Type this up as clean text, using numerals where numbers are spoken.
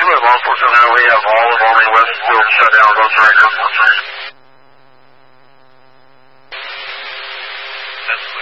let law enforcement know we have all of Army West still shut down both right now.